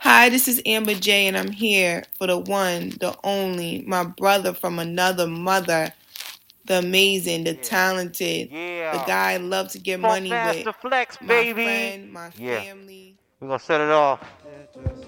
Hi, this is Amber J, and I'm here for the one, the only, my brother from another mother, the amazing, the talented, the guy I love to get money with, Funkmaster Flex, my baby. friend, my family. We're gonna set it off.